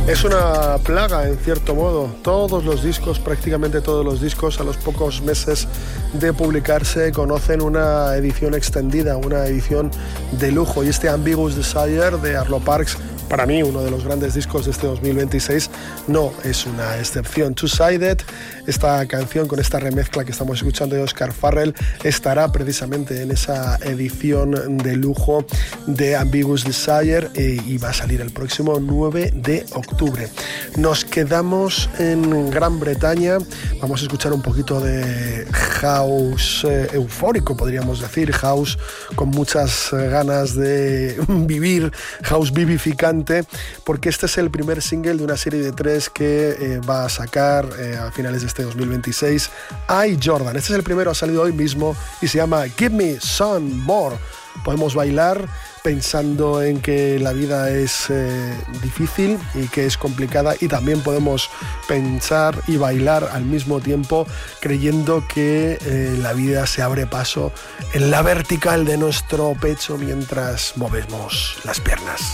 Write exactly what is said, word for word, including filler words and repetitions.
Es una plaga, en cierto modo. Todos los discos, prácticamente todos los discos, a los pocos meses de publicarse, conocen una edición extendida, una edición de lujo. Y este Ambiguous Desire de Arlo Parks, para mí uno de los grandes discos de este dos mil veintiséis, no es una excepción. Two-Sided, esta canción con esta remezcla que estamos escuchando de Oscar Farrell, estará precisamente en esa edición de lujo de Ambiguous Desire eh, y va a salir el próximo nueve de octubre. Nos quedamos en Gran Bretaña, vamos a escuchar un poquito de house eh, eufórico, podríamos decir, house con muchas eh, ganas de vivir, house vivificante, porque este es el primer single de una serie de tres que eh, va a sacar eh, a finales de este dos mil veintiséis I, Jordan. Este es el primero, ha salido hoy mismo y se llama Give Me Some More. Podemos bailar pensando en que la vida es eh, difícil y que es complicada, y también podemos pensar y bailar al mismo tiempo creyendo que eh, la vida se abre paso en la vertical de nuestro pecho mientras movemos las piernas.